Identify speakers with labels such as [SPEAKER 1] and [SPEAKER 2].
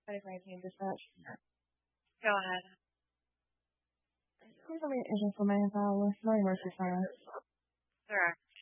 [SPEAKER 1] 2019 dispatch.
[SPEAKER 2] Go ahead.
[SPEAKER 1] Please let me agent for my Iowa. No emergency fire.
[SPEAKER 2] Correct.